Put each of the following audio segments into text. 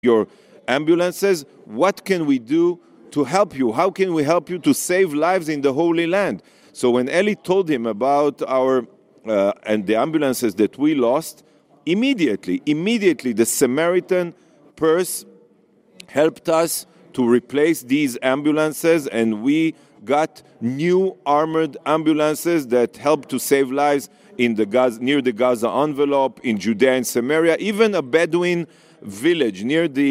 your ambulances. What can we do to help you? How can we help you to save lives in the Holy Land? So when Eli told him about our and the ambulances that we lost, immediately the Samaritan purse helped us to replace these ambulances, and we got new armored ambulances that helped to save lives in the near the Gaza envelope, in Judea and Samaria, even a Bedouin village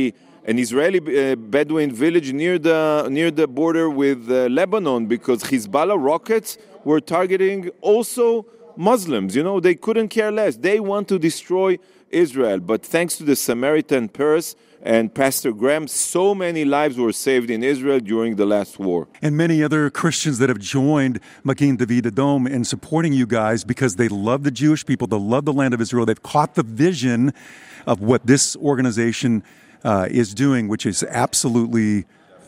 an Israeli Bedouin village near the border with Lebanon, because Hezbollah rockets were targeting also Muslims. They couldn't care less. They want to destroy Israel. But thanks to the Samaritan Purse and Pastor Graham, so many lives were saved in Israel during the last war. And many other Christians that have joined Magen David Adom in supporting you guys because they love the Jewish people, they love the land of Israel. They've caught the vision of what this organization is doing, which is absolutely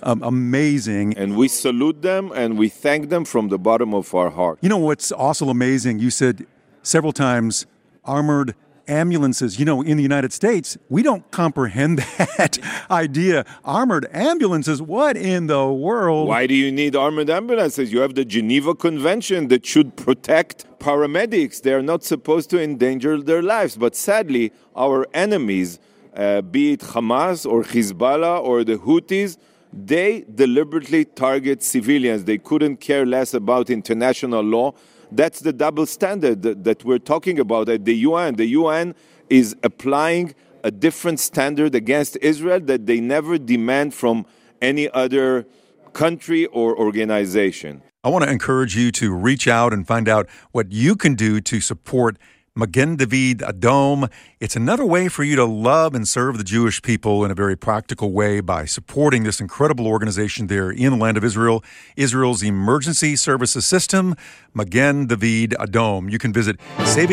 amazing. And we salute them and we thank them from the bottom of our heart. You know what's also amazing? You said several times armored ambulances. In the United States, we don't comprehend that idea. Armored ambulances? What in the world? Why do you need armored ambulances? You have the Geneva Convention that should protect paramedics. They are not supposed to endanger their lives. But sadly, our enemies, be it Hamas or Hezbollah or the Houthis, they deliberately target civilians. They couldn't care less about international law. That's the double standard that we're talking about at the UN. The UN is applying a different standard against Israel that they never demand from any other country or organization. I want to encourage you to reach out and find out what you can do to support Magen David Adom. It's another way for you to love and serve the Jewish people in a very practical way by supporting this incredible organization there in the land of Israel, Israel's emergency services system, Magen David Adom. You can visit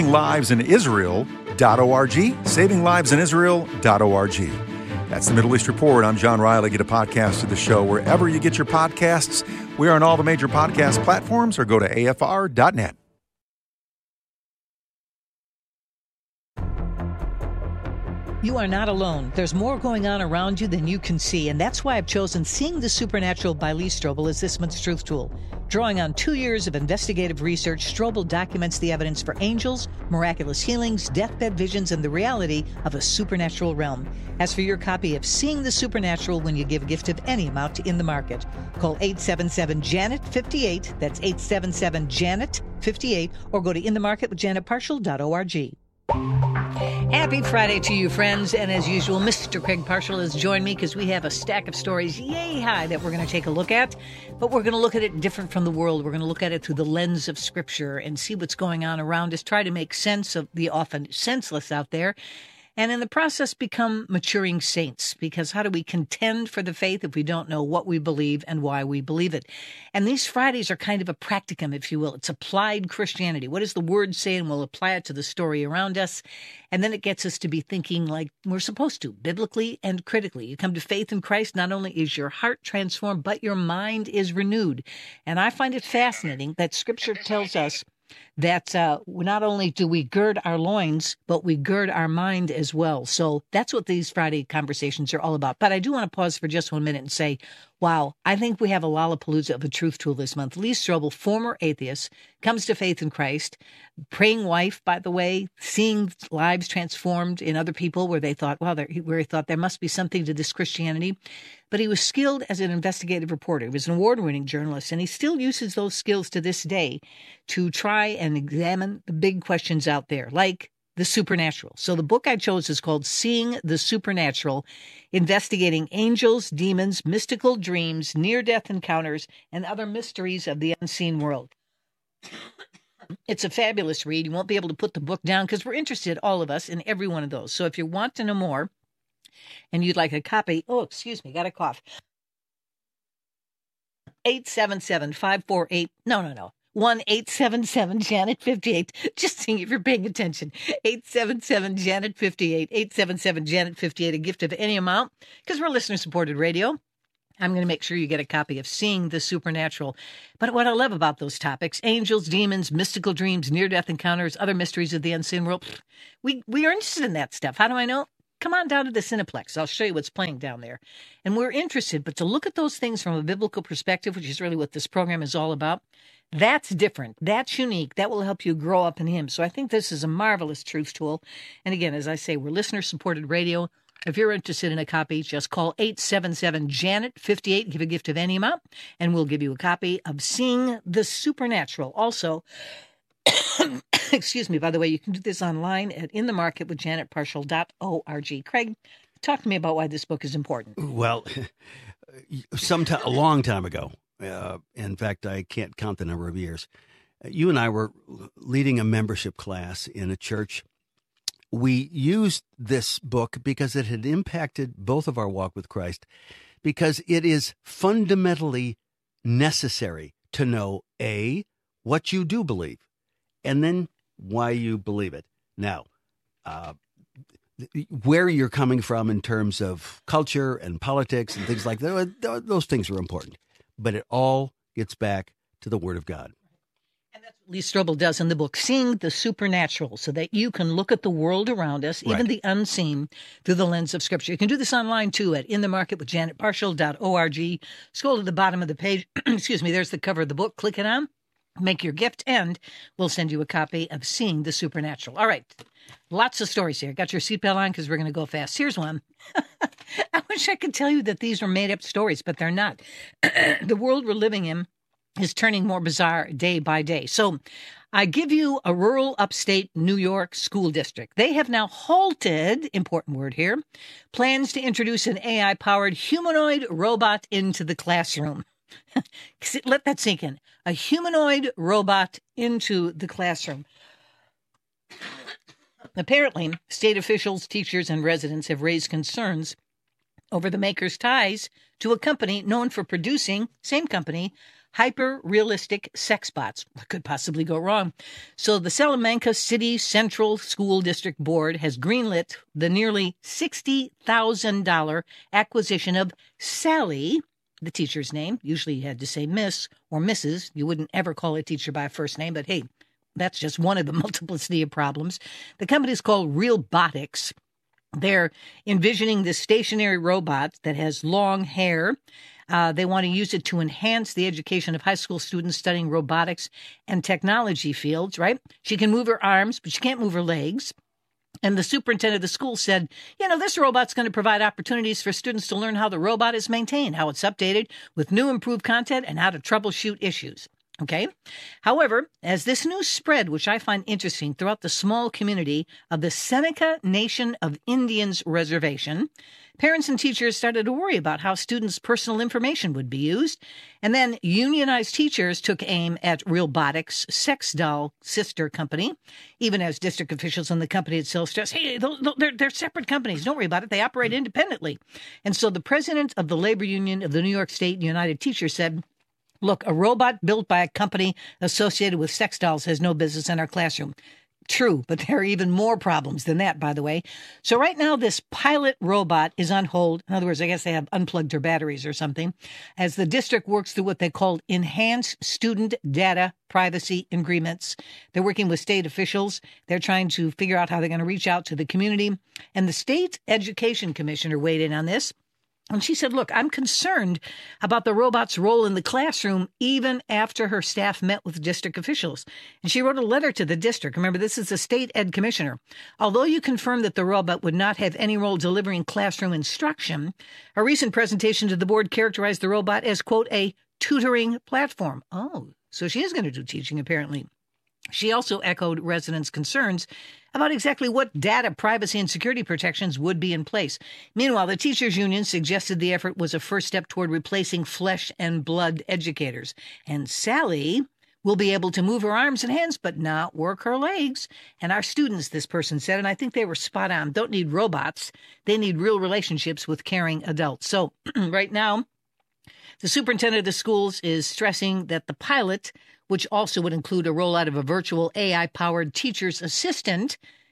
savinglivesinisrael.org, savinglivesinisrael.org. That's the Middle East Report. I'm John Riley. Get a podcast of the show wherever you get your podcasts. We are on all the major podcast platforms, or go to afr.net. You are not alone. There's more going on around you than you can see, and that's why I've chosen Seeing the Supernatural by Lee Strobel as this month's Truth Tool. Drawing on 2 years of investigative research, Strobel documents the evidence for angels, miraculous healings, deathbed visions, and the reality of a supernatural realm. As for your copy of Seeing the Supernatural when you give a gift of any amount in the market, call 877-JANET-58, that's 877-JANET-58, or go to inthemarketwithjanetparshall.org. Happy Friday to you, friends. And as usual, Mr. Craig Parshall has joined me because we have a stack of stories yay high that we're going to take a look at. But we're going to look at it different from the world. We're going to look at it through the lens of Scripture and see what's going on around us, try to make sense of the often senseless out there, and in the process become maturing saints. Because how do we contend for the faith if we don't know what we believe and why we believe it? And these Fridays are kind of a practicum, if you will. It's applied Christianity. What does the Word say? And we'll apply it to the story around us. And then it gets us to be thinking like we're supposed to, biblically and critically. You come to faith in Christ, not only is your heart transformed, but your mind is renewed. And I find it fascinating that Scripture tells us that not only do we gird our loins, but we gird our mind as well. So that's what these Friday conversations are all about. But I do want to pause for just 1 minute and say, wow, I think we have a Lollapalooza of a truth tool this month. Lee Strobel, former atheist, comes to faith in Christ, praying wife, by the way, seeing lives transformed in other people where they thought, well, where he thought there must be something to this Christianity. But he was skilled as an investigative reporter. He was an award-winning journalist, and he still uses those skills to this day to try and examine the big questions out there, like the supernatural. So the book I chose is called Seeing the Supernatural, Investigating Angels, Demons, Mystical Dreams, Near-Death Encounters, and Other Mysteries of the Unseen World. It's a fabulous read. You won't be able to put the book down because we're interested, all of us, in every one of those. So if you want to know more and you'd like a copy, got a cough. 877-548, 1-877-JANET-58. Just seeing if you're paying attention. 877-JANET-58, 877-JANET-58, a gift of any amount, because we're listener-supported radio. I'm going to make sure you get a copy of Seeing the Supernatural. But what I love about those topics, angels, demons, mystical dreams, near-death encounters, other mysteries of the unseen world, we are interested in that stuff. How do I know? come on down to the Cineplex. I'll show you what's playing down there. And we're interested, but to look at those things from a biblical perspective, which is really what this program is all about, that's different. That's unique. That will help you grow up in Him. So I think this is a marvelous truth tool. And again, as I say, we're listener-supported radio. If you're interested in a copy, just call 877-JANET-58, give a gift of any amount, and we'll give you a copy of Seeing the Supernatural. Also, excuse me, by the way, you can do this online at inthemarketwithjanetparshall.org. Craig, talk to me about why this book is important. Well, a long time ago, in fact, I can't count the number of years, you and I were leading a membership class in a church. We used this book because it had impacted both of our walk with Christ, because it is fundamentally necessary to know, A, what you do believe, and then why you believe it. Now, where you're coming from in terms of culture and politics and things like that, those things are important. But it all gets back to the Word of God. And that's what Lee Strobel does in the book, Seeing the Supernatural, so that you can look at the world around us, even the unseen, through the lens of Scripture. You can do this online, too, at inthemarketwithjanetparshall.org. Scroll to the bottom of the page. Excuse me, there's the cover of the book. Click it on. Make your gift, and we'll send you a copy of Seeing the Supernatural. All right. Lots of stories here. Got your seatbelt on because we're going to go fast. Here's one. I wish I could tell you that these were made-up stories, but they're not. The world we're living in is turning more bizarre day by day. So I give you a rural upstate New York school district. They have now halted, important word here, plans to introduce an AI-powered humanoid robot into the classroom. Let that sink in. A humanoid robot into the classroom. Apparently, state officials, teachers, and residents have raised concerns over the maker's ties to a company known for producing, same company, hyper-realistic sex bots. What could possibly go wrong? So the Salamanca City Central School District Board has greenlit the nearly $60,000 acquisition of Sally, the teacher's name. Usually you had to say Miss or Mrs. You wouldn't ever call a teacher by a first name, but hey, that's just one of the multiplicity of problems. The company is called Realbotics. They're envisioning this stationary robot that has long hair. They want to use it to enhance the education of high school students studying robotics and technology fields, right? She can move her arms, but she can't move her legs. And the superintendent of the school said, this robot's going to provide opportunities for students to learn how the robot is maintained, how it's updated with new improved content, and how to troubleshoot issues. Okay. However, as this news spread, which I find interesting, throughout the small community of the Seneca Nation of Indians Reservation, parents and teachers started to worry about how students' personal information would be used. And then unionized teachers took aim at Realbotics' sex doll sister company, even as district officials and the company itself stressed, hey, they're separate companies. Don't worry about it. They operate independently. And so the president of the labor union of the New York State United Teachers said, look, a robot built by a company associated with sex dolls has no business in our classroom. True, but there are even more problems than that, by the way. So right now, this pilot robot is on hold. In other words, I guess they have unplugged their batteries or something, as the district works through what they call enhanced student data privacy agreements. They're working with state officials. They're trying to figure out how they're going to reach out to the community. And the state education commissioner weighed in on this. And she said, look, I'm concerned about the robot's role in the classroom even after her staff met with district officials. And she wrote a letter to the district. Remember, this is the state ed commissioner. Although you confirmed that the robot would not have any role delivering classroom instruction, a recent presentation to the board characterized the robot as, quote, a tutoring platform. Oh, so she is going to do teaching, apparently. She also echoed residents' concerns about exactly what data privacy and security protections would be in place. Meanwhile, the teachers' union suggested the effort was a first step toward replacing flesh and blood educators. And Sally will be able to move her arms and hands, but not work her legs. And our students, this person said, and I think they were spot on, don't need robots. They need real relationships with caring adults. So right now, the superintendent of the schools is stressing that the pilot, which also would include a rollout of a virtual AI-powered teacher's assistant,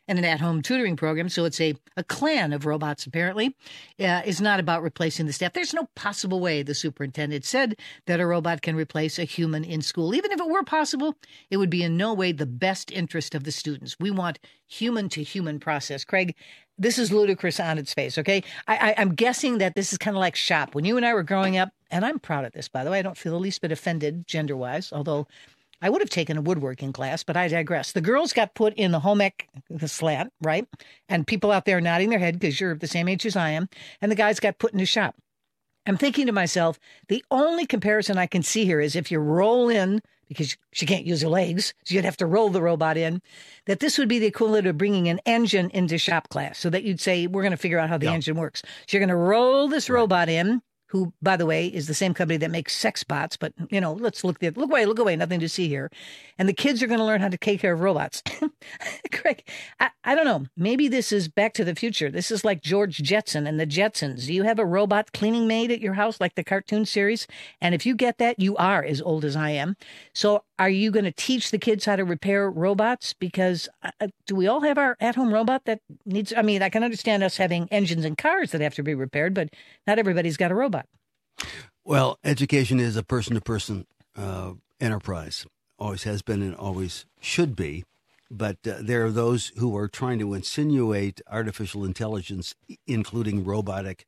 and an at-home tutoring program, so it's a clan of robots, apparently, is not about replacing the staff. There's no possible way, the superintendent said, that a robot can replace a human in school. Even if it were possible, it would be in no way the best interest of the students. We want human-to-human process. Craig, this is ludicrous on its face, okay? I'm guessing that this is kind of like shop. When you and I were growing up, and I'm proud of this, by the way, I don't feel the least bit offended gender-wise, although I would have taken a woodworking class, but I digress. The girls got put in the home ec, the slant, right? And people out there nodding their head because you're the same age as I am. And the guys got put in the shop. I'm thinking to myself, the only comparison I can see here is if you roll in, because she can't use her legs, so you'd have to roll the robot in, that this would be the equivalent of bringing an engine into shop class, so that you'd say, we're going to figure out how the engine works. So you're going to roll this robot in, who, by the way, is the same company that makes sex bots. But, let's look away, nothing to see here. And the kids are going to learn how to take care of robots. Craig, I don't know. Maybe this is Back to the Future. This is like George Jetson and the Jetsons. Do you have a robot cleaning maid at your house, like the cartoon series? And if you get that, you are as old as I am. So are you going to teach the kids how to repair robots? Because do we all have our at-home robot that needs, I can understand us having engines and cars that have to be repaired, but not everybody's got a robot. Well, education is a person-to-person enterprise. Always has been and always should be. But there are those who are trying to insinuate artificial intelligence, including robotic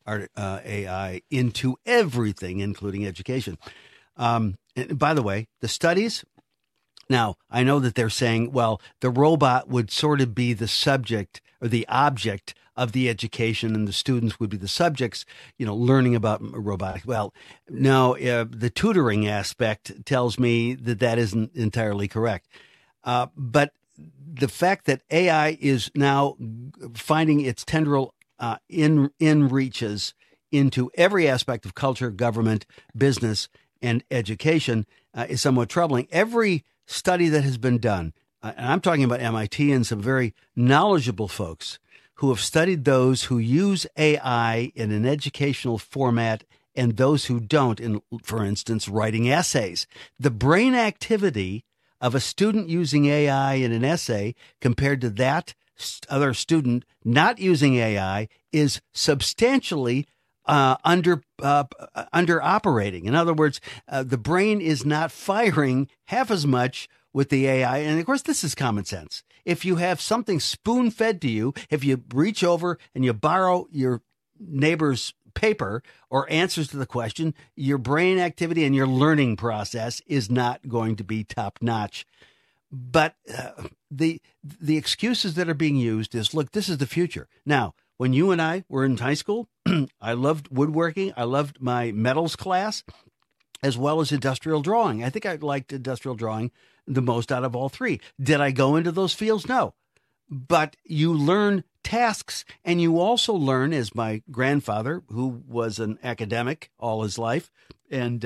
AI, into everything, including education. And by the way, the studies, now I know that they're saying, well, the robot would sort of be the subject or the object of the education, and the students would be the subjects, learning about robotics. Well, no, the tutoring aspect tells me that isn't entirely correct. But the fact that AI is now finding its tendril in reaches into every aspect of culture, government, business, and education is somewhat troubling. Every study that has been done, and I'm talking about MIT and some very knowledgeable folks who have studied those who use AI in an educational format and those who don't, in, for instance, writing essays. The brain activity of a student using AI in an essay compared to that other student not using AI is substantially under operating. In other words, the brain is not firing half as much with the AI. And of course, this is common sense. If you have something spoon-fed to you, if you reach over and you borrow your neighbor's paper or answers to the question, your brain activity and your learning process is not going to be top-notch. But the excuses that are being used is, look, this is the future. Now, when you and I were in high school, I loved woodworking. I loved my metals class, as well as industrial drawing. I think I liked industrial drawing the most out of all three. Did I go into those fields? No. But you learn tasks, and you also learn, as my grandfather, who was an academic all his life and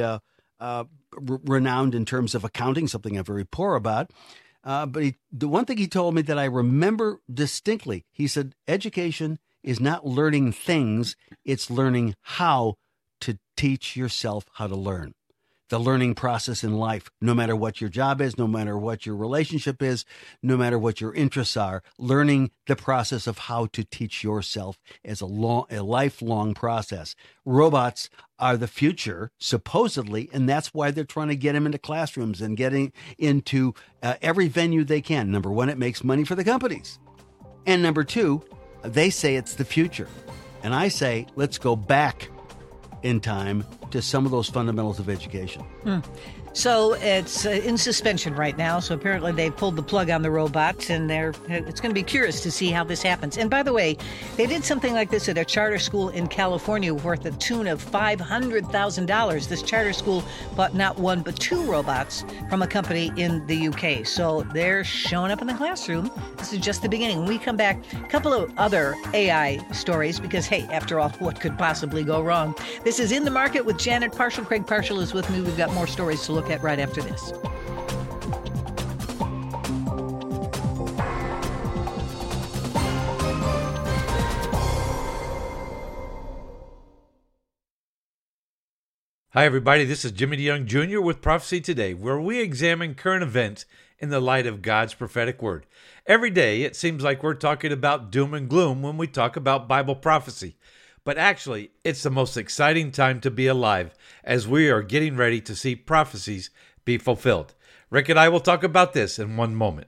renowned in terms of accounting, something I'm very poor about. But the one thing he told me that I remember distinctly, he said, education is not learning things, it's learning how to teach yourself how to learn. The learning process in life, no matter what your job is, no matter what your relationship is, no matter what your interests are, learning the process of how to teach yourself is a lifelong process. Robots are the future, supposedly, and that's why they're trying to get them into classrooms and getting into every venue they can. Number one, it makes money for the companies. And number two, they say it's the future. And I say, let's go back in time to some of those fundamentals of education. So it's in suspension right now. So apparently they've pulled the plug on the robot, and it's going to be curious to see how this happens. And by the way, they did something like this at a charter school in California worth a tune of $500,000. This charter school bought not one but two robots from a company in the UK. So they're showing up in the classroom. This is just the beginning. When we come back, a couple of other AI stories, because, hey, after all, what could possibly go wrong? This is In the Market with Janet Parshall. Craig Parshall is with me. We've got more stories to look at right after this. Hi, everybody. This is Jimmy DeYoung Jr. with Prophecy Today, where we examine current events in the light of God's prophetic word. Every day, it seems like we're talking about doom and gloom when we talk about Bible prophecy. But actually, it's the most exciting time to be alive as we are getting ready to see prophecies be fulfilled. Rick and I will talk about this in one moment.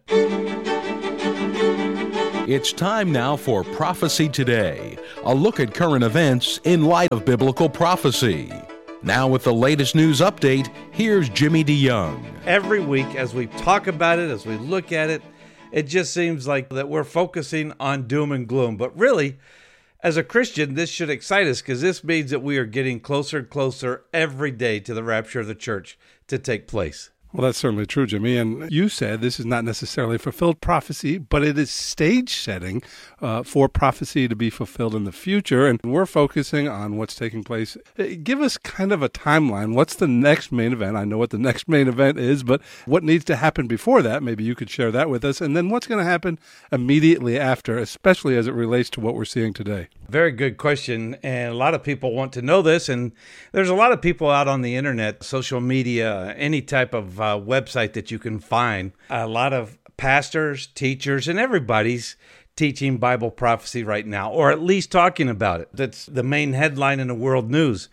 It's time now for Prophecy Today, a look at current events in light of biblical prophecy. Now with the latest news update, here's Jimmy DeYoung. Every week as we talk about it, as we look at it, it just seems like that we're focusing on doom and gloom. But really, as a Christian, this should excite us because this means that we are getting closer and closer every day to the rapture of the church to take place. Well, that's certainly true, Jimmy. And you said this is not necessarily fulfilled prophecy, but it is stage setting for prophecy to be fulfilled in the future. And we're focusing on what's taking place. Give us kind of a timeline. What's the next main event? I know what the next main event is, but what needs to happen before that? Maybe you could share that with us. And then what's going to happen immediately after, especially as it relates to what we're seeing today? Very good question. And a lot of people want to know this. And there's a lot of people out on the internet, social media, any type of website that you can find. A lot of pastors, teachers, and everybody's teaching Bible prophecy right now, or at least talking about it. That's the main headline in the world news.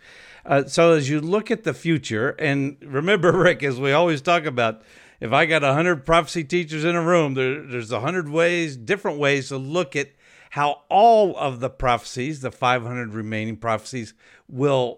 So as you look at the future, and remember, Rick, as we always talk about, if I got 100 prophecy teachers in a room, there's 100 ways, different ways to look at how all of the prophecies, the 500 remaining prophecies, will,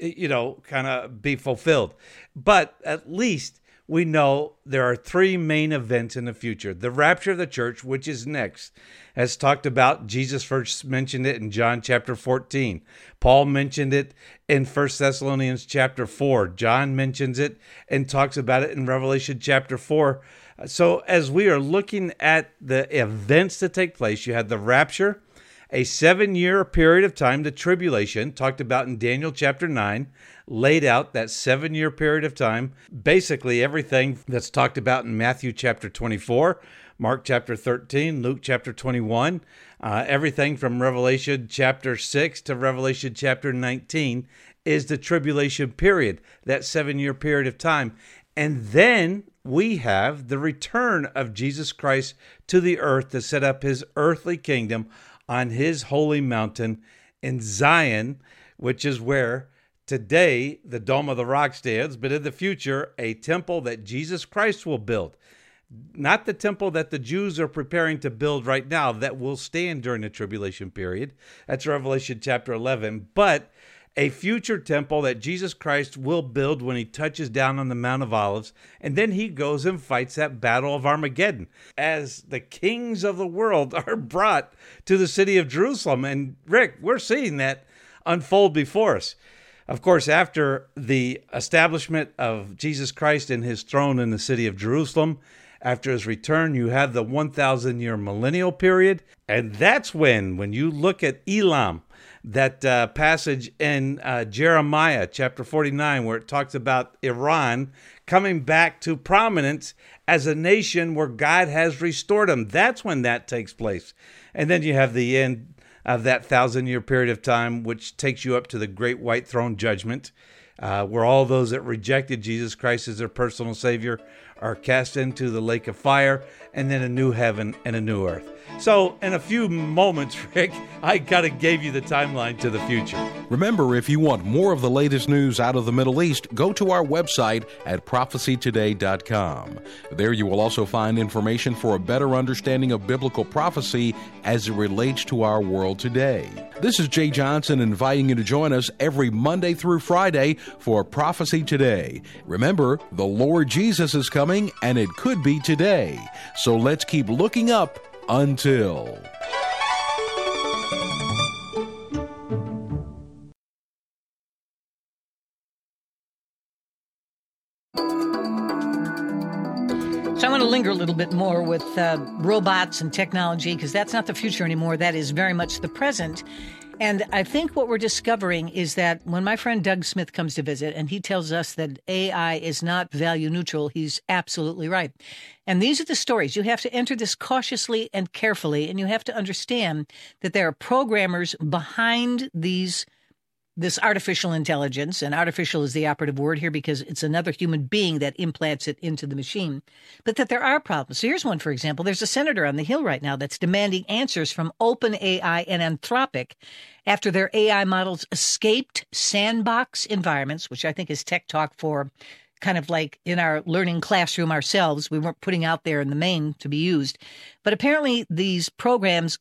kind of be fulfilled. But at least we know there are three main events in the future. The rapture of the church, which is next, as talked about. Jesus first mentioned it in John chapter 14. Paul mentioned it in 1 Thessalonians chapter 4. John mentions it and talks about it in Revelation chapter 4. So as we are looking at the events that take place, you had the rapture, a 7-year period of time, the tribulation, talked about in Daniel chapter 9, laid out that 7-year period of time, basically everything that's talked about in Matthew chapter 24, Mark chapter 13, Luke chapter 21, everything from Revelation chapter 6 to Revelation chapter 19 is the tribulation period, that 7-year period of time. And then we have the return of Jesus Christ to the earth to set up his earthly kingdom on his holy mountain in Zion, which is where today the Dome of the Rock stands, but in the future, a temple that Jesus Christ will build. Not the temple that the Jews are preparing to build right now that will stand during the tribulation period. That's Revelation chapter 11. But a future temple that Jesus Christ will build when he touches down on the Mount of Olives, and then he goes and fights that battle of Armageddon as the kings of the world are brought to the city of Jerusalem. And Rick, we're seeing that unfold before us. Of course, after the establishment of Jesus Christ in his throne in the city of Jerusalem, after his return, you have the 1,000-year millennial period. And that's when you look at Elam, that passage in Jeremiah chapter 49, where it talks about Iran coming back to prominence as a nation where God has restored them. That's when that takes place. And then you have the end of that 1,000-year period of time, which takes you up to the great white throne judgment, where all those that rejected Jesus Christ as their personal Savior are cast into the lake of fire, and then a new heaven and a new earth. So in a few moments, Rick, I kind of gave you the timeline to the future. Remember, if you want more of the latest news out of the Middle East, go to our website at prophecytoday.com. There you will also find information for a better understanding of biblical prophecy as it relates to our world today. This is Jay Johnson inviting you to join us every Monday through Friday for Prophecy Today. Remember, the Lord Jesus is coming, and it could be today. So let's keep looking up until... So I want to linger a little bit more with robots and technology, because that's not the future anymore. That is very much the present. And I think what we're discovering is that when my friend Doug Smith comes to visit and he tells us that AI is not value neutral, he's absolutely right. And these are the stories. You have to enter this cautiously and carefully, and you have to understand that there are programmers behind these this artificial intelligence, and artificial is the operative word here because it's another human being that implants it into the machine, but that there are problems. So here's one, for example. There's a senator on the Hill right now that's demanding answers from OpenAI and Anthropic after their AI models escaped sandbox environments, which I think is tech talk for kind of like in our learning classroom ourselves. We weren't putting out there in the main to be used. But apparently these programs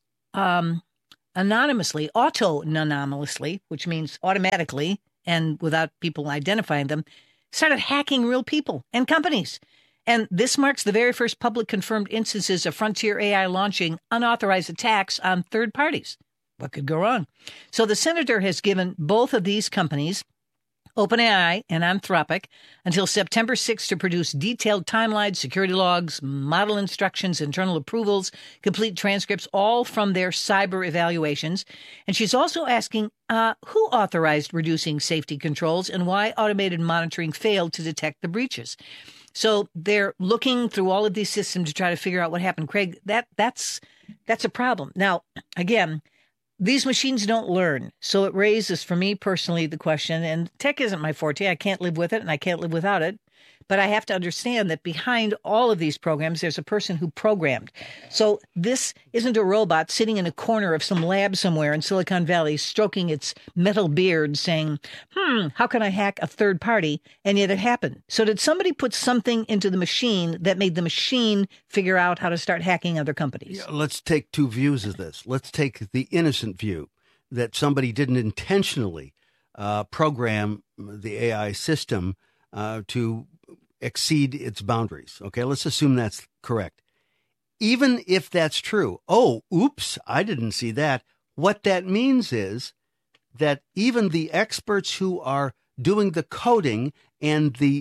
auto-anonymously, which means automatically and without people identifying them, started hacking real people and companies. And this marks the very first public confirmed instances of Frontier AI launching unauthorized attacks on third parties. What could go wrong? So the senator has given both of these companies, OpenAI and Anthropic, until September 6th to produce detailed timelines, security logs, model instructions, internal approvals, complete transcripts, all from their cyber evaluations. And she's also asking who authorized reducing safety controls and why automated monitoring failed to detect the breaches. So they're looking through all of these systems to try to figure out what happened. Craig, that's a problem. Now, again, these machines don't learn. So it raises, for me personally, the question, and tech isn't my forte. I can't live with it and I can't live without it. But I have to understand that behind all of these programs, there's a person who programmed. So this isn't a robot sitting in a corner of some lab somewhere in Silicon Valley, stroking its metal beard saying, how can I hack a third party? And yet it happened. So did somebody put something into the machine that made the machine figure out how to start hacking other companies? Yeah, let's take two views of this. Let's take the innocent view that somebody didn't intentionally program the AI system to exceed its boundaries. Okay, let's assume that's correct. Even if that's true, oops, I didn't see that. What that means is that even the experts who are doing the coding and the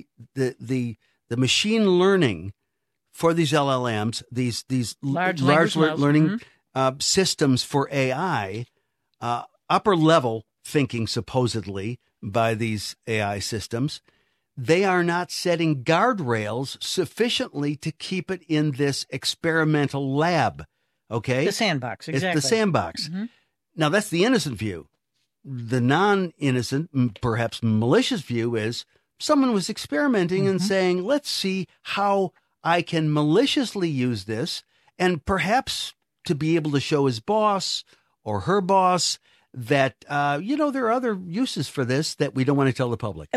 machine learning for these LLMs, these large learning systems for AI, upper level thinking supposedly by these AI systems, they are not setting guardrails sufficiently to keep it in this experimental lab. Okay? The sandbox, exactly. It's the sandbox. Mm-hmm. Now, that's the innocent view. The non-innocent, perhaps malicious view is someone was experimenting and saying, let's see how I can maliciously use this, and perhaps to be able to show his boss or her boss that, there are other uses for this that we don't want to tell the public.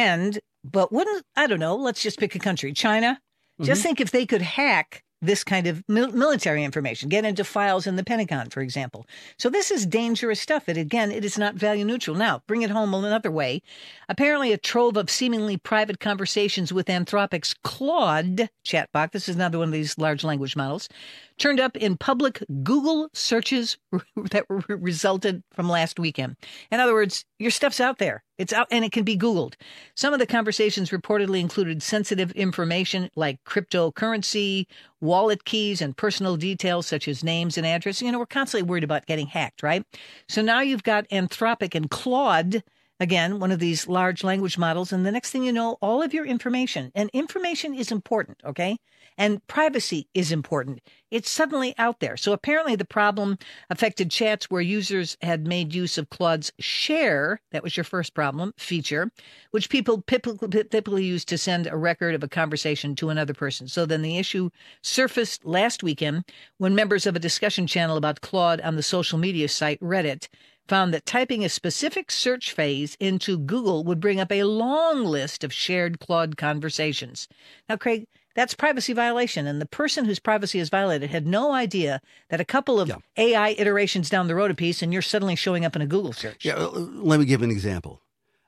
But let's just pick a country, China. Just think if they could hack this kind of military information, get into files in the Pentagon, for example. So this is dangerous stuff. It is not value neutral. Now, bring it home another way. Apparently, a trove of seemingly private conversations with Anthropic's Claude chatbot, this is another one of these large language models, turned up in public Google searches that resulted from last weekend. In other words, your stuff's out there. It's out and it can be Googled. Some of the conversations reportedly included sensitive information like cryptocurrency, wallet keys, and personal details such as names and address. We're constantly worried about getting hacked, right? So now you've got Anthropic and Claude, again, one of these large language models. And the next thing you know, all of your information, and information is important, okay? And privacy is important. It's suddenly out there. So apparently the problem affected chats where users had made use of Claude's Share, that was your first problem, feature, which people typically use to send a record of a conversation to another person. So then the issue surfaced last weekend when members of a discussion channel about Claude on the social media site Reddit found that typing a specific search phrase into Google would bring up a long list of shared Claude conversations. Now, Craig, that's privacy violation. And the person whose privacy is violated had no idea that a couple of AI iterations down the road a piece and you're suddenly showing up in a Google search. Yeah, let me give an example.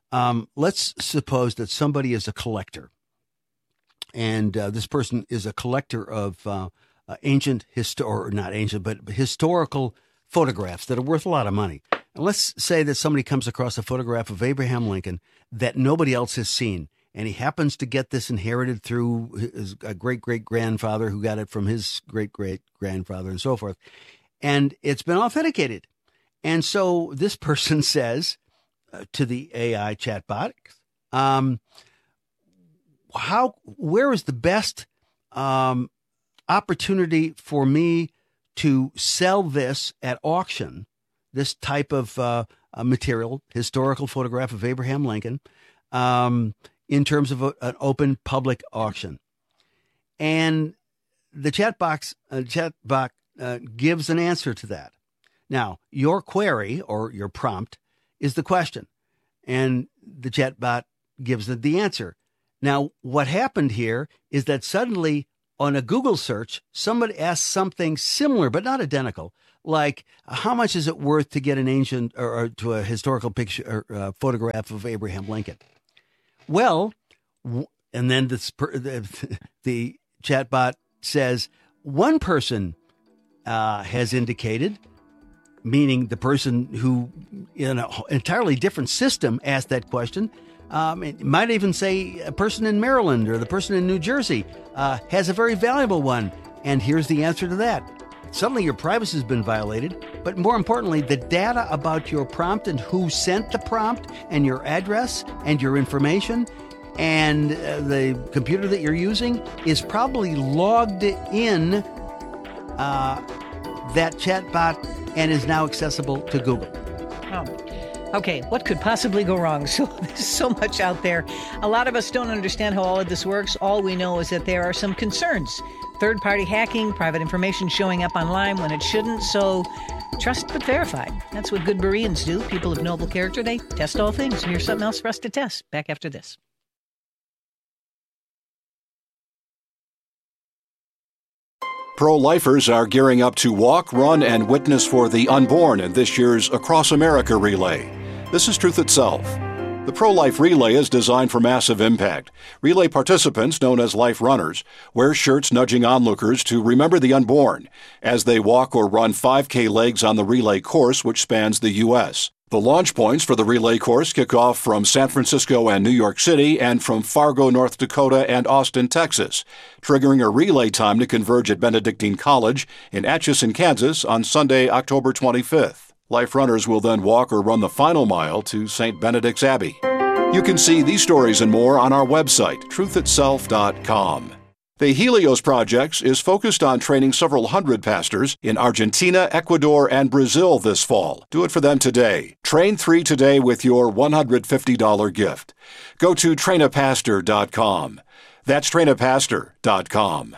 Let's suppose that somebody is a collector. And this person is a collector of historical photographs that are worth a lot of money. And let's say that somebody comes across a photograph of Abraham Lincoln that nobody else has seen. And he happens to get this inherited through his great-great-grandfather who got it from his great-great-grandfather and so forth. And it's been authenticated. And so this person says to the AI chatbot, where is the best opportunity for me to sell this at auction, this type of material, historical photograph of Abraham Lincoln, in terms of an open public auction. And the chatbot gives an answer to that. Now, your query or your prompt is the question, and the chatbot gives the answer. Now, what happened here is that suddenly on a Google search, somebody asked something similar, but not identical, like, how much is it worth to get an ancient or to a historical picture or photograph of Abraham Lincoln? Well, and then the chatbot says, one person has indicated, meaning the person who in an entirely different system asked that question. It might even say a person in Maryland or the person in New Jersey has a very valuable one. And here's the answer to that. Suddenly your privacy has been violated, but more importantly, the data about your prompt and who sent the prompt and your address and your information and the computer that you're using is probably logged in that chatbot and is now accessible to Google. Oh. Okay, what could possibly go wrong? So there's so much out there. A lot of us don't understand how all of this works. All we know is that there are some concerns. Third-party hacking, private information showing up online when it shouldn't. So trust but verify. That's what good Bereans do. People of noble character, they test all things. Here's something else for us to test. Back after this. Pro-lifers are gearing up to walk, run, and witness for the unborn in this year's Across America Relay. This is Truth Itself. The Pro-Life Relay is designed for massive impact. Relay participants, known as Life Runners, wear shirts nudging onlookers to remember the unborn as they walk or run 5K legs on the relay course, which spans the U.S. The launch points for the relay course kick off from San Francisco and New York City and from Fargo, North Dakota and Austin, Texas, triggering a relay time to converge at Benedictine College in Atchison, Kansas on Sunday, October 25th. Life Runners will then walk or run the final mile to St. Benedict's Abbey. You can see these stories and more on our website, truthitself.com. The Helios Project is focused on training several hundred pastors in Argentina, Ecuador, and Brazil this fall. Do it for them today. Train 3 today with your $150 gift. Go to trainapastor.com. That's trainapastor.com.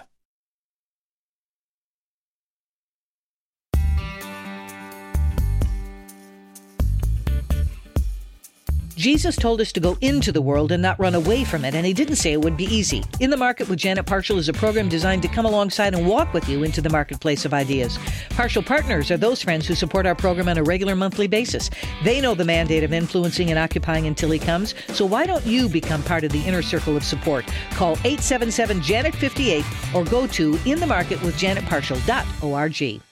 Jesus told us to go into the world and not run away from it, and he didn't say it would be easy. In the Market with Janet Parshall is a program designed to come alongside and walk with you into the marketplace of ideas. Parshall Partners are those friends who support our program on a regular monthly basis. They know the mandate of influencing and occupying until he comes, so why don't you become part of the inner circle of support? Call 877-JANET-58 or go to inthemarketwithjanetparshall.org.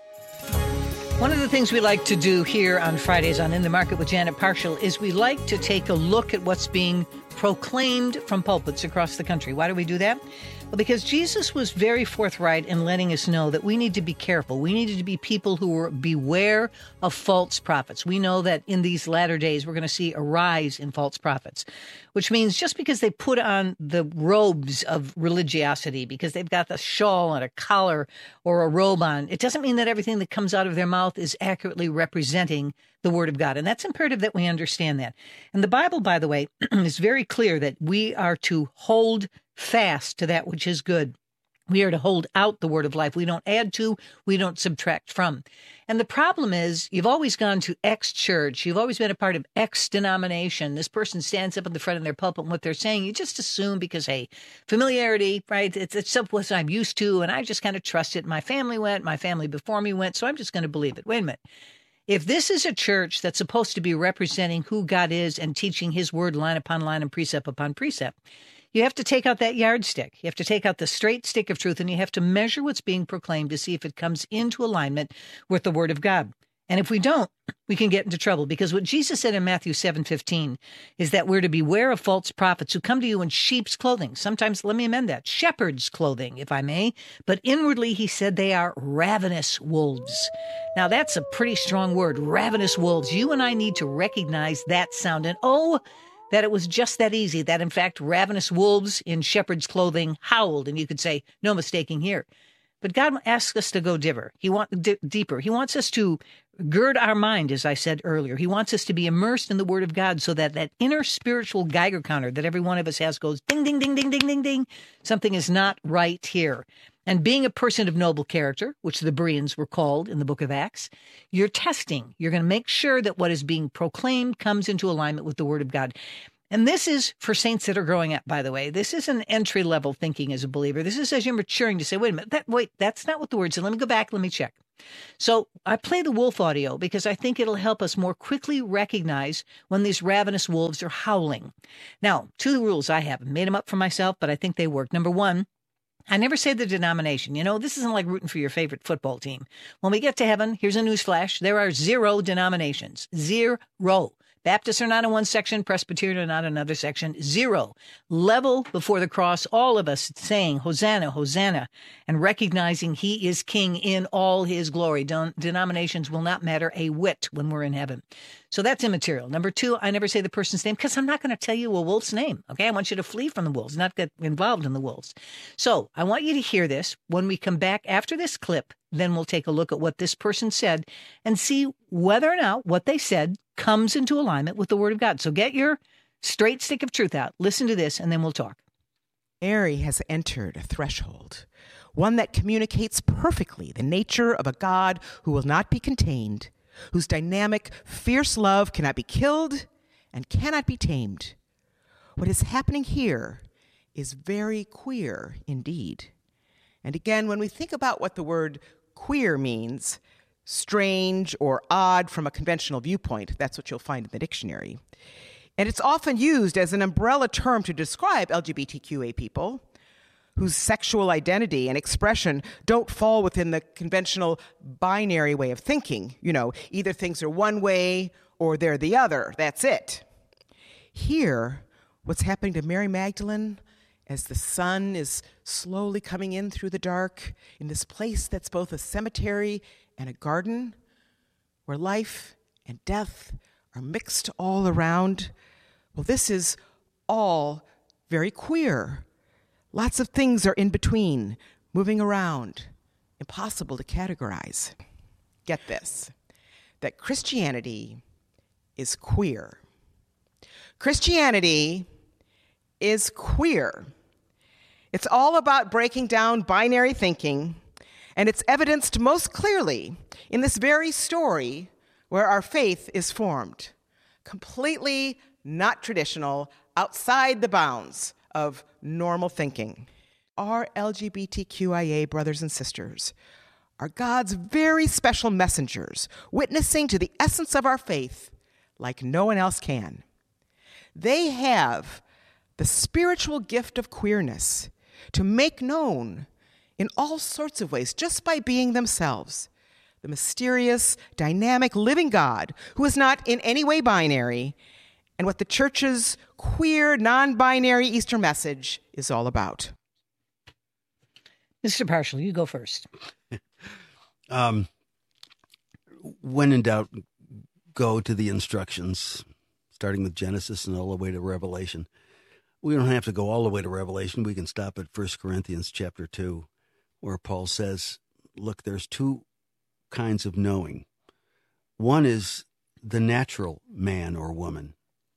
One of the things we like to do here on Fridays on In the Market with Janet Parshall is we like to take a look at what's being proclaimed from pulpits across the country. Why do we do that? Well, because Jesus was very forthright in letting us know that we need to be careful. We needed to be people who were beware of false prophets. We know that in these latter days, we're going to see a rise in false prophets, which means just because they put on the robes of religiosity, because they've got the shawl and a collar or a robe on, it doesn't mean that everything that comes out of their mouth is accurately representing the Word of God. And that's imperative that we understand that. And the Bible, by the way, is very clear that we are to hold fast to that which is good. We are to hold out the word of life. We don't add to, we don't subtract from. And the problem is, you've always gone to X church. You've always been a part of X denomination. This person stands up in the front of their pulpit and what they're saying, you just assume because, hey, familiarity, right? It's something I'm used to, and I just kind of trust it. My family went, my family before me went, so I'm just going to believe it. Wait a minute. If this is a church that's supposed to be representing who God is and teaching his word line upon line and precept upon precept, you have to take out that yardstick. You have to take out the straight stick of truth, and you have to measure what's being proclaimed to see if it comes into alignment with the word of God. And if we don't, we can get into trouble, because what Jesus said in Matthew 7:15 is that we're to beware of false prophets who come to you in sheep's clothing. Sometimes, let me amend that, shepherd's clothing, if I may. But inwardly, he said they are ravenous wolves. Now, that's a pretty strong word, ravenous wolves. You and I need to recognize that sound. And that it was just that easy, that in fact, ravenous wolves in shepherd's clothing howled. And you could say, no mistaking here. But God asks us to go deeper. He wants us to gird our mind, as I said earlier. He wants us to be immersed in the Word of God so that that inner spiritual Geiger counter that every one of us has goes ding, ding, ding, ding, ding, ding, ding. Something is not right here. And being a person of noble character, which the Bereans were called in the book of Acts, you're testing. You're going to make sure that what is being proclaimed comes into alignment with the Word of God. And this is for saints that are growing up, by the way. This isn't entry-level thinking as a believer. This is as you're maturing to say, wait a minute, that's not what the Word said. Let me go back. Let me check. So I play the wolf audio because I think it'll help us more quickly recognize when these ravenous wolves are howling. Now, 2 rules I have. I made them up for myself, but I think they work. Number 1, I never say the denomination. You know, this isn't like rooting for your favorite football team. When we get to heaven, here's a newsflash. There are 0 denominations. 0. Baptists are not in one section, Presbyterian are not in another section. 0. Level before the cross, all of us saying, Hosanna, Hosanna, and recognizing he is king in all his glory. Denominations will not matter a whit when we're in heaven. So that's immaterial. Number 2, I never say the person's name because I'm not going to tell you a wolf's name. Okay, I want you to flee from the wolves, not get involved in the wolves. So I want you to hear this. When we come back after this clip, then we'll take a look at what this person said and see whether or not what they said comes into alignment with the Word of God. So get your straight stick of truth out. Listen to this, and then we'll talk. Mary has entered a threshold, one that communicates perfectly the nature of a God who will not be contained, whose dynamic, fierce love cannot be killed and cannot be tamed. What is happening here is very queer indeed. And again, when we think about what the word queer means, strange or odd from a conventional viewpoint, that's what you'll find in the dictionary. And it's often used as an umbrella term to describe LGBTQA people whose sexual identity and expression don't fall within the conventional binary way of thinking. You know, either things are one way or they're the other. That's it. Here, what's happening to Mary Magdalene as the sun is slowly coming in through the dark in this place that's both a cemetery and a garden where life and death are mixed all around. Well, this is all very queer. Lots of things are in between, moving around, impossible to categorize. Get this, that Christianity is queer. Christianity is queer. It's all about breaking down binary thinking, and it's evidenced most clearly in this very story where our faith is formed. Completely not traditional, outside the bounds of normal thinking. Our LGBTQIA brothers and sisters are God's very special messengers, witnessing to the essence of our faith like no one else can. They have the spiritual gift of queerness to make known in all sorts of ways, just by being themselves, the mysterious, dynamic, living God who is not in any way binary, and what the church's queer, non-binary Easter message is all about. Mr. Parshall, you go first. When in doubt, go to the instructions, starting with Genesis and all the way to Revelation. We don't have to go all the way to Revelation. We can stop at 1 Corinthians chapter 2, where Paul says, look, there's 2 kinds of knowing. One is the natural man or woman.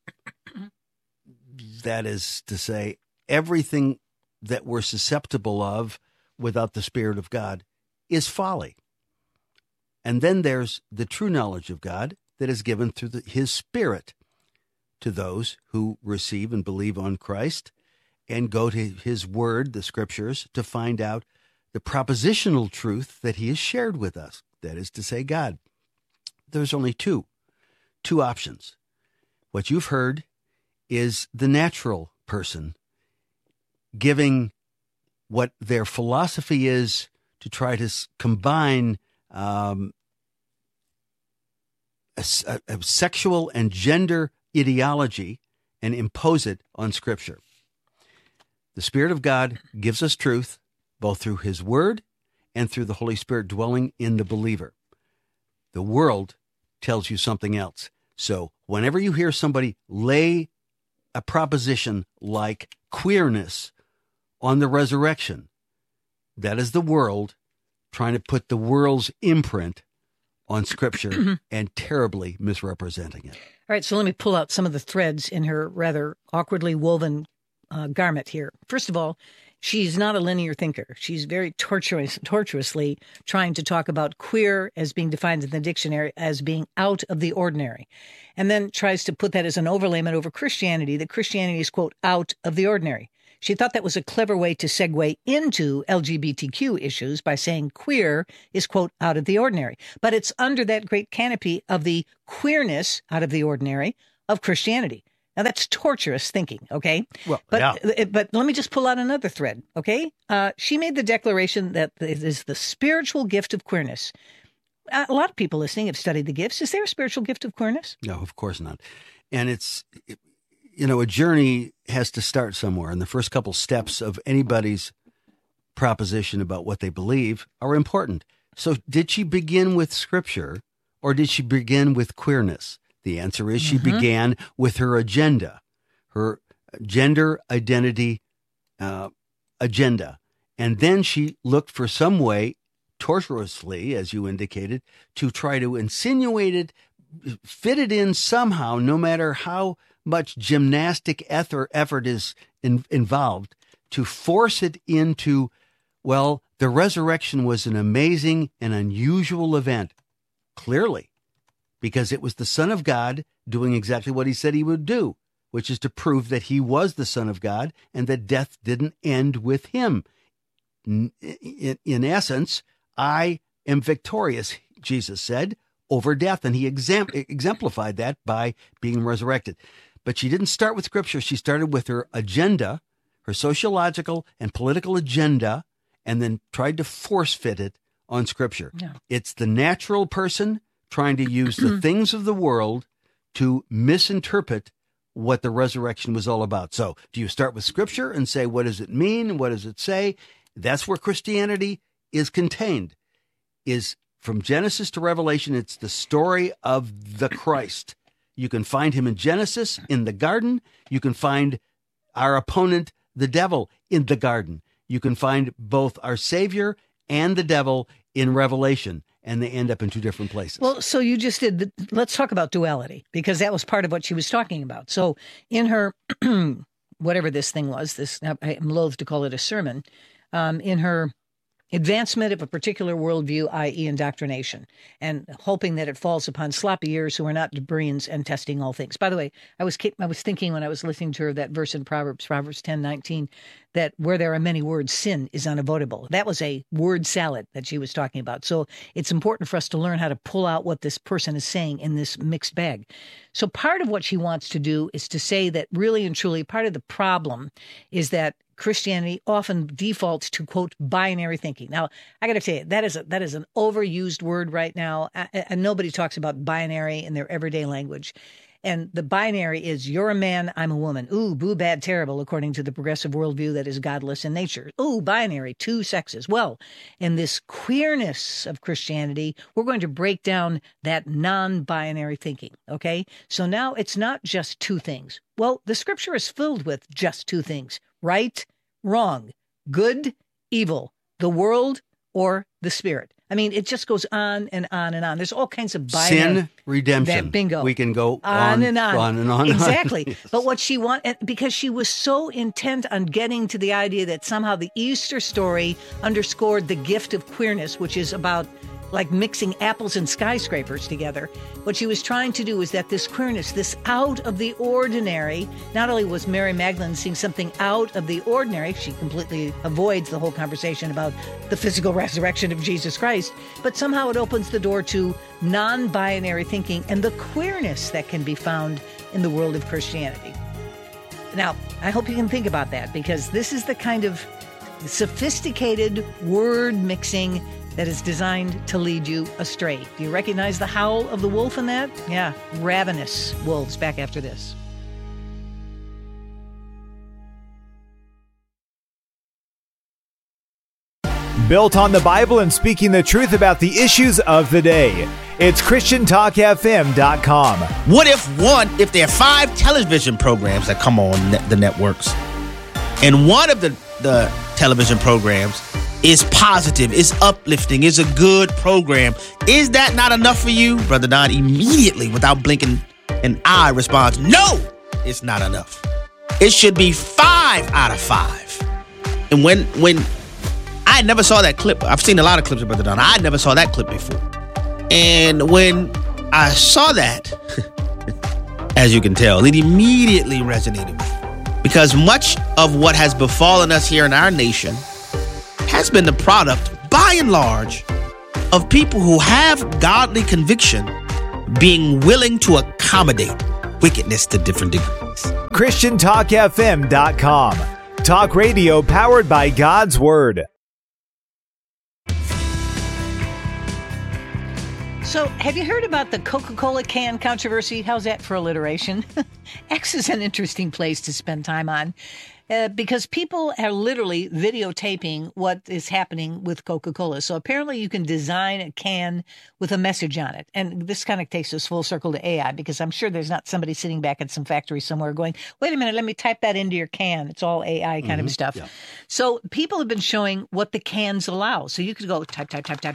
That is to say, everything that we're susceptible of without the Spirit of God is folly. And then there's the true knowledge of God that is given through His Spirit to those who receive and believe on Christ and go to His Word, the Scriptures, to find out the propositional truth that He has shared with us. That is to say, God. There's only two options. What you've heard is the natural person giving what their philosophy is to try to combine a sexual and gender ideology and impose it on Scripture. The Spirit of God gives us truth, both through His Word and through the Holy Spirit dwelling in the believer. The world tells you something else. So whenever you hear somebody lay a proposition like queerness on the resurrection, that is the world trying to put the world's imprint on Scripture and terribly misrepresenting it. All right, so let me pull out some of the threads in her rather awkwardly woven garment here. First of all, she's not a linear thinker. She's very tortuously trying to talk about queer as being defined in the dictionary as being out of the ordinary, and then tries to put that as an overlayment over Christianity, that Christianity is, quote, out of the ordinary. She thought that was a clever way to segue into LGBTQ issues by saying queer is, quote, out of the ordinary. But it's under that great canopy of the queerness out of the ordinary of Christianity. Now, that's torturous thinking, okay? Well, but let me just pull out another thread, okay? She made the declaration that it is the spiritual gift of queerness. A lot of people listening have studied the gifts. Is there a spiritual gift of queerness? No, of course not. And a journey has to start somewhere. And the first couple steps of anybody's proposition about what they believe are important. So did she begin with Scripture or did she begin with queerness? The answer is she began with her agenda, her gender identity agenda. And then she looked for some way, tortuously, as you indicated, to try to insinuate it, fit it in somehow, no matter how much gymnastic effort is involved, to force it into, well, the resurrection was an amazing and unusual event, clearly, because it was the Son of God doing exactly what he said he would do, which is to prove that he was the Son of God and that death didn't end with him. In essence, I am victorious, Jesus said, over death, and he exemplified that by being resurrected. But she didn't start with Scripture. She started with her agenda, her sociological and political agenda, and then tried to force fit it on Scripture. Yeah. It's the natural person trying to use the things of the world to misinterpret what the resurrection was all about. So do you start with Scripture and say, what does it mean? What does it say? That's where Christianity is contained, is from Genesis to Revelation. It's the story of the Christ. You can find him in Genesis, in the garden. You can find our opponent, the devil, in the garden. You can find both our Savior and the devil in Revelation, and they end up in two different places. Well, so you just did. Let's talk about duality, because that was part of what she was talking about. So in her, whatever this thing was, I'm loath to call it a sermon, in her advancement of a particular worldview, i.e. indoctrination, and hoping that it falls upon sloppy ears who are not Bereans and testing all things. By the way, I was thinking when I was listening to her that verse in Proverbs 10:19, that where there are many words, sin is unavoidable. That was a word salad that she was talking about. So it's important for us to learn how to pull out what this person is saying in this mixed bag. So part of what she wants to do is to say that really and truly part of the problem is that Christianity often defaults to, quote, binary thinking. Now, I got to tell you, that is an overused word right now, and nobody talks about binary in their everyday language. And the binary is you're a man, I'm a woman. Ooh, boo, bad, terrible, according to the progressive worldview that is godless in nature. Ooh, binary, two sexes. Well, in this queerness of Christianity, we're going to break down that non-binary thinking, okay? So now it's not just two things. Well, the Scripture is filled with just two things: right, wrong, good, evil, the world, or the spirit. I mean, it just goes on and on and on. There's all kinds of binary. Sin, redemption. Bingo. We can go on and on. On and on. Exactly. Yes. But what she because she was so intent on getting to the idea that somehow the Easter story underscored the gift of queerness, which is about like mixing apples and skyscrapers together. What she was trying to do is that this queerness, this out of the ordinary, not only was Mary Magdalene seeing something out of the ordinary, she completely avoids the whole conversation about the physical resurrection of Jesus Christ, but somehow it opens the door to non-binary thinking and the queerness that can be found in the world of Christianity. Now, I hope you can think about that, because this is the kind of sophisticated word mixing that is designed to lead you astray. Do you recognize the howl of the wolf in that? Yeah, ravenous wolves. Back after this. Built on the Bible and speaking the truth about the issues of the day. It's ChristianTalkFM.com. What if there are 5 television programs that come on the networks, and one of the television programs is positive, is uplifting, is a good program. Is that not enough for you? Brother Don immediately, without blinking an eye, responds, no, it's not enough. It should be 5 out of 5. And when I never saw that clip, I've seen a lot of clips of Brother Don. I never saw that clip before. And when I saw that, as you can tell, it immediately resonated with me. Because much of what has befallen us here in our nation has been the product, by and large, of people who have godly conviction being willing to accommodate wickedness to different degrees. ChristianTalkFM.com. Talk radio powered by God's Word. So, have you heard about the Coca-Cola can controversy? How's that for alliteration? X is an interesting place to spend time on because people are literally videotaping what is happening with Coca-Cola. So, apparently you can design a can with a message on it. And this kind of takes us full circle to AI because I'm sure there's not somebody sitting back at some factory somewhere going, wait a minute, let me type that into your can. It's all AI kind of stuff. Yeah. So, people have been showing what the cans allow. So, you could go type.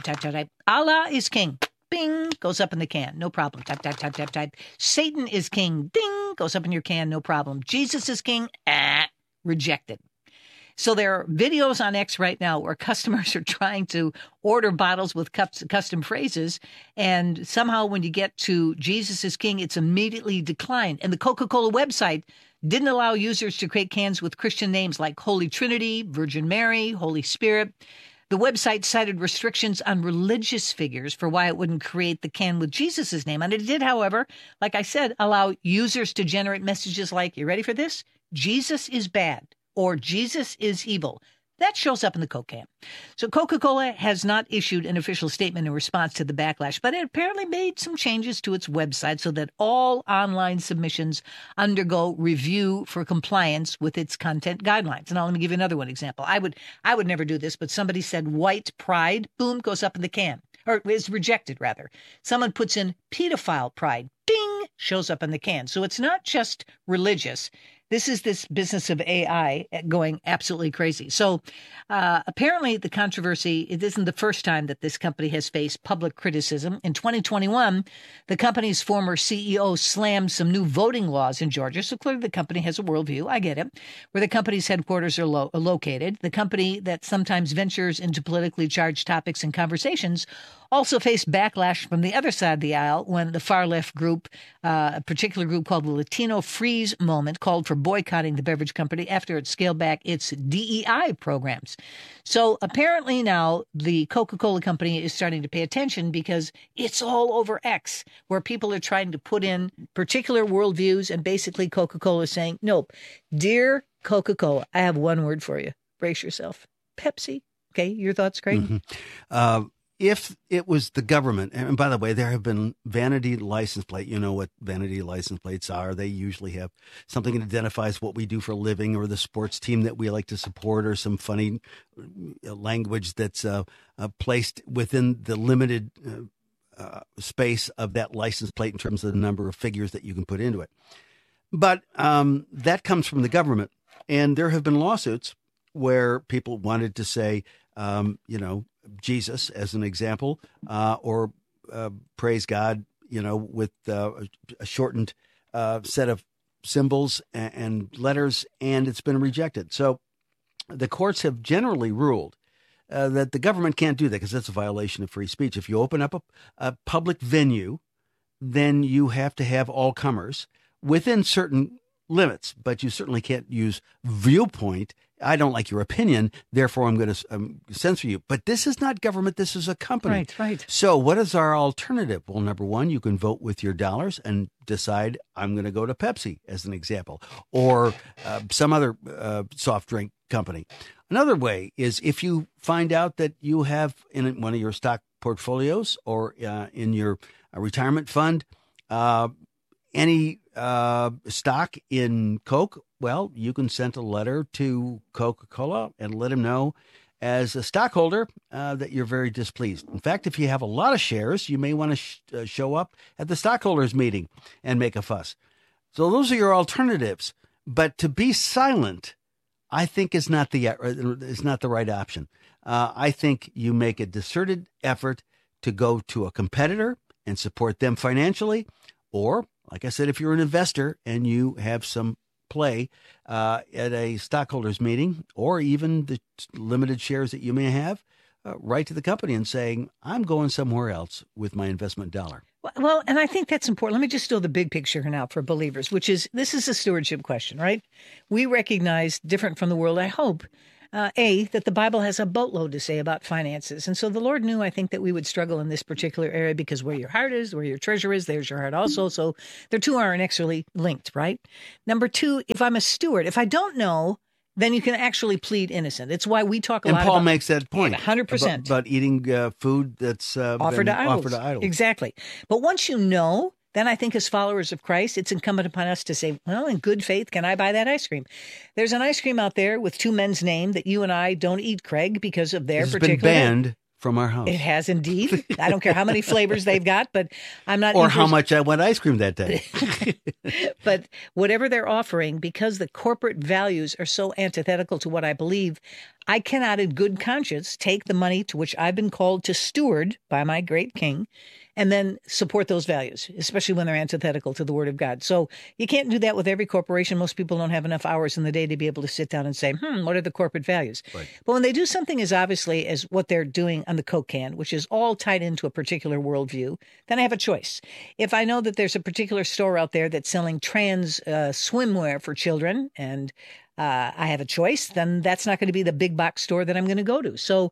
Allah is king. Bing, goes up in the can, no problem. Type. Satan is king. Ding, goes up in your can, no problem. Jesus is king. Rejected. So there are videos on X right now where customers are trying to order bottles with custom phrases, and somehow when you get to Jesus is king, it's immediately declined. And the Coca-Cola website didn't allow users to create cans with Christian names like Holy Trinity, Virgin Mary, Holy Spirit. The website cited restrictions on religious figures for why it wouldn't create the can with Jesus' name. And it did, however, like I said, allow users to generate messages like, you ready for this? Jesus is bad or Jesus is evil. That shows up in the Coke can. So Coca-Cola has not issued an official statement in response to the backlash, but it apparently made some changes to its website so that all online submissions undergo review for compliance with its content guidelines. Now, let me give you another one example. I would never do this, but somebody said white pride, boom, goes up in the can, or is rejected, rather. Someone puts in pedophile pride, ding, shows up in the can. So it's not just religious. This is this business of AI going absolutely crazy. So apparently the controversy, it isn't the first time that this company has faced public criticism. In 2021, the company's former CEO slammed some new voting laws in Georgia. So clearly the company has a worldview. I get it. Where the company's headquarters are located. The company that sometimes ventures into politically charged topics and conversations also faced backlash from the other side of the aisle when the far-left group, a particular group called the Latino Freeze Moment, called for boycotting the beverage company after it scaled back its DEI programs. So apparently now the Coca-Cola company is starting to pay attention because it's all over X, where people are trying to put in particular worldviews, and basically Coca-Cola is saying, nope, dear Coca-Cola, I have one word for you. Brace yourself. Pepsi. Okay, your thoughts, Craig? If it was the government, and by the way, there have been vanity license plate. You know what vanity license plates are. They usually have something that identifies what we do for a living or the sports team that we like to support or some funny language that's placed within the limited space of that license plate in terms of the number of figures that you can put into it. But that comes from the government. And there have been lawsuits where people wanted to say, Jesus as an example, or praise God, with a shortened set of symbols and letters, and it's been rejected. So the courts have generally ruled that the government can't do that because that's a violation of free speech. If you open up a public venue, then you have to have all comers within certain limits, but you certainly can't use viewpoint. I don't like your opinion, therefore I'm going to censor you. But this is not government. This is a company. Right. So what is our alternative? Well, number one, you can vote with your dollars and decide I'm going to go to Pepsi as an example, or some other soft drink company. Another way is if you find out that you have in one of your stock portfolios or in your retirement fund any stock in Coke, well, you can send a letter to Coca-Cola and let them know as a stockholder that you're very displeased. In fact, if you have a lot of shares, you may want to show up at the stockholders meeting and make a fuss. So those are your alternatives. But to be silent I think is not the right option. I think you make a concerted effort to go to a competitor and support them financially, or, like I said, if you're an investor and you have some play at a stockholders meeting, or even the limited shares that you may have, write to the company and saying, I'm going somewhere else with my investment dollar. Well, and I think that's important. Let me just do the big picture now for believers, which is, this is a stewardship question, right? We recognize, different from the world, I hope, that the Bible has a boatload to say about finances. And so the Lord knew, I think, that we would struggle in this particular area, because where your heart is, where your treasure is, there's your heart also. So the two are inexorably linked, right? Number two, if I'm a steward, if I don't know, then you can actually plead innocent. It's why we talk a lot about... And Paul makes that point. 100%. About eating food that's offered to idols. Exactly. But once you know, then I think as followers of Christ, it's incumbent upon us to say, well, in good faith, can I buy that ice cream? There's an ice cream out there with two men's name that you and I don't eat, Craig, because of their particular... It's been banned from our house. It has indeed. I don't care how many flavors they've got, but I'm not... Or how much I want ice cream that day. But whatever they're offering, because the corporate values are so antithetical to what I believe, I cannot in good conscience take the money to which I've been called to steward by my great King and then support those values, especially when they're antithetical to the Word of God. So you can't do that with every corporation. Most people don't have enough hours in the day to be able to sit down and say, what are the corporate values? Right. But when they do something as obviously as what they're doing on the Coke can, which is all tied into a particular worldview, then I have a choice. If I know that there's a particular store out there that's selling trans swimwear for children, and I have a choice, then that's not going to be the big box store that I'm going to go to. So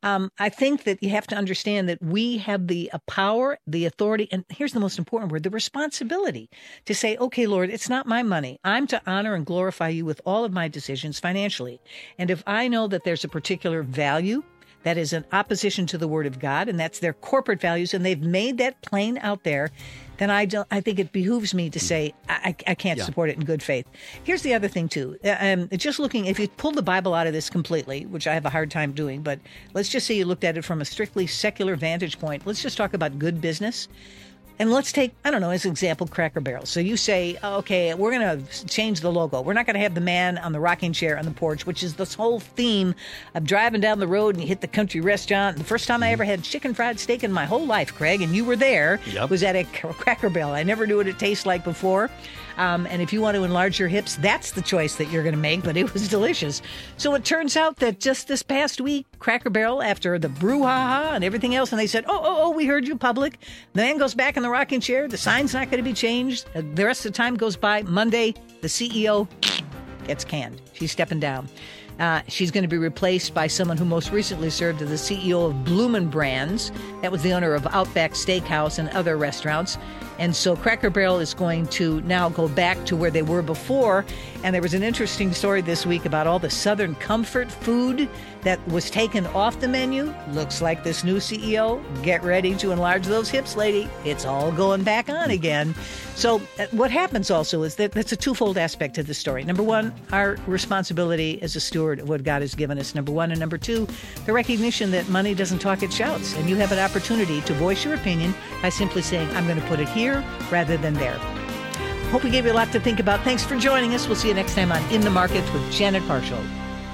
I think that you have to understand that we have the power, the authority, and here's the most important word, the responsibility to say, okay, Lord, it's not my money. I'm to honor and glorify you with all of my decisions financially. And if I know that there's a particular value that is in opposition to the Word of God, and that's their corporate values, and they've made that plain out there, then I think it behooves me to say I can't support it in good faith. Here's the other thing, too. Just looking, if you pull the Bible out of this completely, which I have a hard time doing, but let's just say you looked at it from a strictly secular vantage point. Let's just talk about good business. And let's take, I don't know, as an example, Cracker Barrel. So you say, okay, we're going to change the logo. We're not going to have the man on the rocking chair on the porch, which is this whole theme of driving down the road and you hit the country restaurant. The first time I ever had chicken fried steak in my whole life, Craig, and you were there, was at a Cracker Barrel. I never knew what it tasted like before. And if you want to enlarge your hips, that's the choice that you're going to make, but it was delicious. So it turns out that just this past week, Cracker Barrel, after the brouhaha and everything else, and they said, we heard you, public. The man goes back in the rocking chair. The sign's not going to be changed. The rest of the time goes by. Monday, the CEO gets canned. She's stepping down. She's going to be replaced by someone who most recently served as the CEO of Bloomin' Brands. That was the owner of Outback Steakhouse and other restaurants. And so Cracker Barrel is going to now go back to where they were before. And there was an interesting story this week about all the Southern comfort food that was taken off the menu. Looks like this new CEO, get ready to enlarge those hips, lady. It's all going back on again. So what happens also is that that's a twofold aspect to the story. Number one, our responsibility as a steward of what God has given us, number one. And number two, the recognition that money doesn't talk, it shouts. And you have an opportunity to voice your opinion by simply saying, I'm going to put it here rather than there. Hope we gave you a lot to think about. Thanks for joining us. We'll see you next time on In the Markets with Janet Parshall.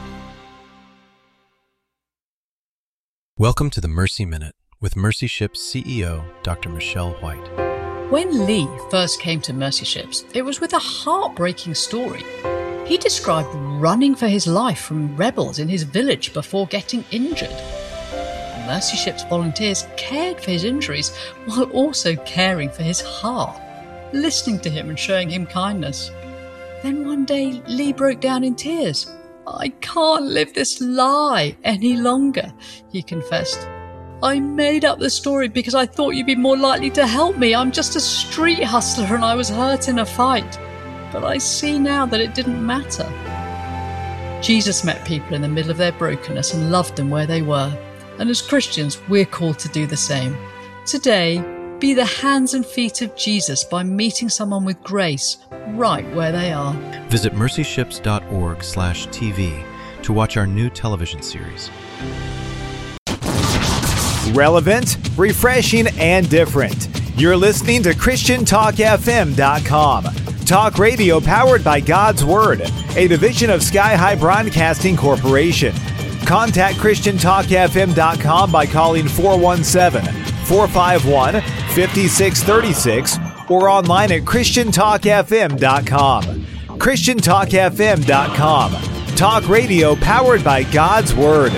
Welcome to the Mercy Minute with Mercy Ships CEO, Dr. Michelle White. When Lee first came to Mercy Ships, it was with a heartbreaking story. He described running for his life from rebels in his village before getting injured. Mercy Ships volunteers cared for his injuries while also caring for his heart, listening to him and showing him kindness. Then one day, Lee broke down in tears. I can't live this lie any longer, he confessed. I made up the story because I thought you'd be more likely to help me. I'm just a street hustler and I was hurt in a fight. But I see now that it didn't matter. Jesus met people in the middle of their brokenness and loved them where they were. And as Christians, we're called to do the same. Today, be the hands and feet of Jesus by meeting someone with grace right where they are. Visit mercyships.org/TV to watch our new television series. Relevant, refreshing, and different. You're listening to ChristianTalkFM.com. Talk radio powered by God's Word, a division of Sky High Broadcasting Corporation. Contact ChristianTalkFM.com by calling 417-451-5636 or online at ChristianTalkFM.com. ChristianTalkFM.com. Talk radio powered by God's Word.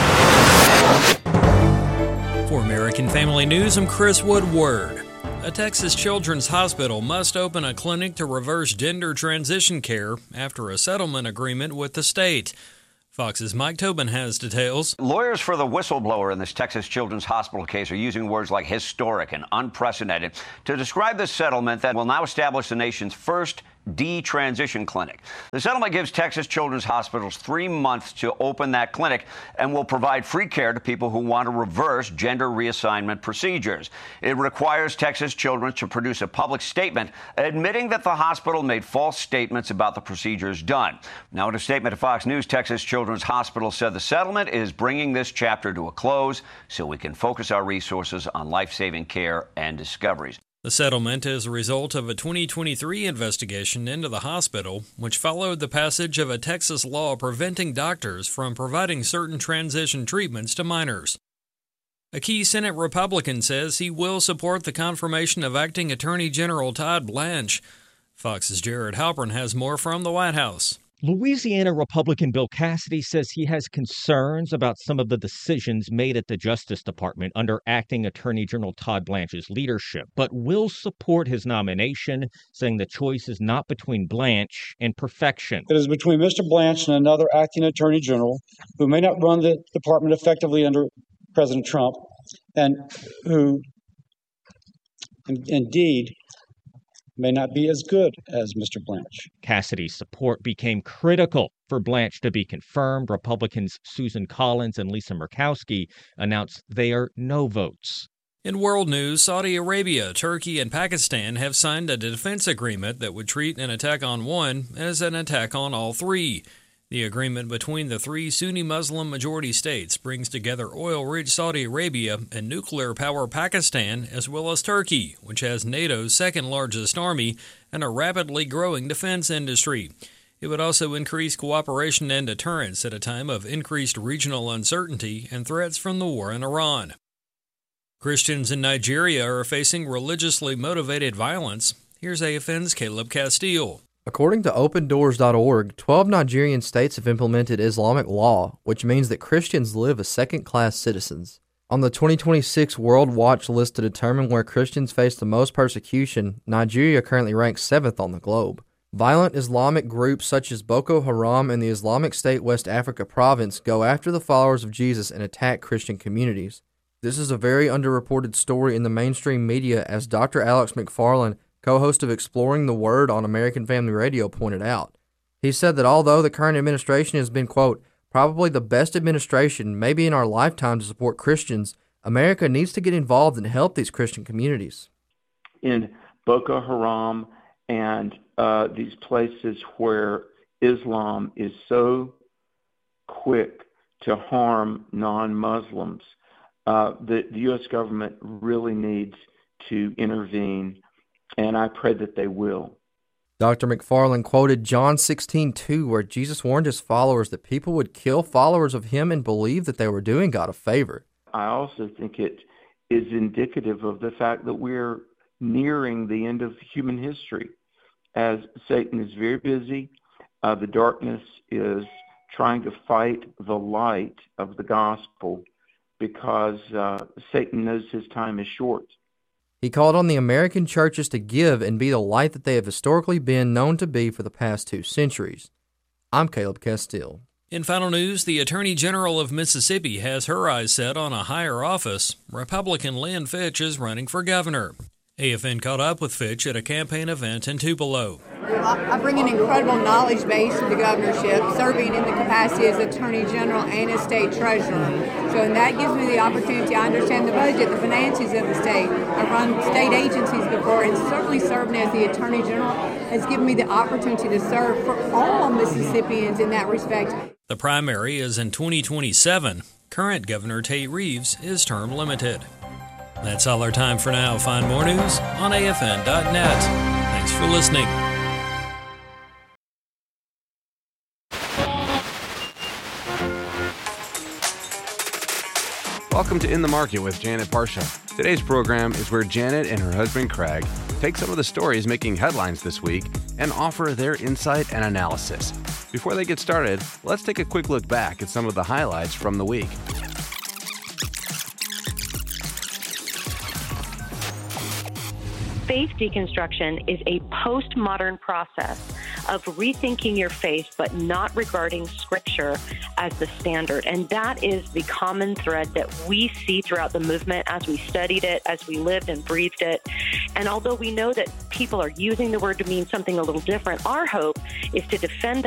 For American Family News, I'm Chris Woodward. A Texas children's hospital must open a clinic to reverse gender transition care after a settlement agreement with the state. Fox's Mike Tobin has details. Lawyers for the whistleblower in this Texas Children's Hospital case are using words like historic and unprecedented to describe this settlement that will now establish the nation's first detransition clinic. The settlement gives Texas Children's Hospitals 3 months to open that clinic and will provide free care to people who want to reverse gender reassignment procedures. It requires Texas Children's to produce a public statement admitting that the hospital made false statements about the procedures done. Now, in a statement to Fox News, Texas Children's Hospital said the settlement is bringing this chapter to a close so we can focus our resources on life-saving care and discoveries. The settlement is a result of a 2023 investigation into the hospital, which followed the passage of a Texas law preventing doctors from providing certain transition treatments to minors. A key Senate Republican says he will support the confirmation of Acting Attorney General Todd Blanche. Fox's Jared Halpern has more from the White House. Louisiana Republican Bill Cassidy says he has concerns about some of the decisions made at the Justice Department under Acting Attorney General Todd Blanche's leadership, but will support his nomination, saying the choice is not between Blanche and perfection. It is between Mr. Blanche and another acting attorney general who may not run the department effectively under President Trump and who indeed may not be as good as Mr. Blanche. Cassidy's support became critical for Blanche to be confirmed. Republicans Susan Collins and Lisa Murkowski announced they are no votes. In world news, Saudi Arabia, Turkey, and Pakistan have signed a defense agreement that would treat an attack on one as an attack on all three. The agreement between the three Sunni Muslim majority states brings together oil-rich Saudi Arabia and nuclear power Pakistan, as well as Turkey, which has NATO's second-largest army and a rapidly growing defense industry. It would also increase cooperation and deterrence at a time of increased regional uncertainty and threats from the war in Iran. Christians in Nigeria are facing religiously motivated violence. Here's AFN's Caleb Castile. According to OpenDoors.org, 12 Nigerian states have implemented Islamic law, which means that Christians live as second-class citizens. On the 2026 World Watch list to determine where Christians face the most persecution, Nigeria currently ranks 7th on the globe. Violent Islamic groups such as Boko Haram and the Islamic State West Africa province go after the followers of Jesus and attack Christian communities. This is a very underreported story in the mainstream media, as Dr. Alex McFarland, co-host of Exploring the Word on American Family Radio, pointed out. He said that although the current administration has been, quote, probably the best administration maybe in our lifetime to support Christians, America needs to get involved and help these Christian communities. In Boko Haram and these places where Islam is so quick to harm non-Muslims, the U.S. government really needs to intervene, and I pray that they will. Dr. McFarland quoted John 16:2, where Jesus warned his followers that people would kill followers of him and believe that they were doing God a favor. I also think it is indicative of the fact that we're nearing the end of human history, as Satan is very busy. The darkness is trying to fight the light of the gospel because Satan knows his time is short. He called on the American churches to give and be the light that they have historically been known to be for the past 2 centuries. I'm Caleb Castile. In final news, the Attorney General of Mississippi has her eyes set on a higher office. Republican Lynn Fitch is running for governor. AFN caught up with Fitch at a campaign event in Tupelo. I bring an incredible knowledge base to the governorship, serving in the capacity as Attorney General and as State Treasurer. So that gives me the opportunity. I understand the budget, the finances of the state. I've run state agencies before, and certainly serving as the Attorney General has given me the opportunity to serve for all Mississippians in that respect. The primary is in 2027. Current Governor Tate Reeves is term limited. That's all our time for now. Find more news on AFN.net. Thanks for listening. Welcome to In the Market with Janet Parshall. Today's program is where Janet and her husband Craig take some of the stories making headlines this week and offer their insight and analysis. Before they get started, let's take a quick look back at some of the highlights from the week. Faith deconstruction is a postmodern process of rethinking your faith, but not regarding Scripture as the standard. And that is the common thread that we see throughout the movement as we studied it, as we lived and breathed it. And although we know that people are using the word to mean something a little different, our hope is to defend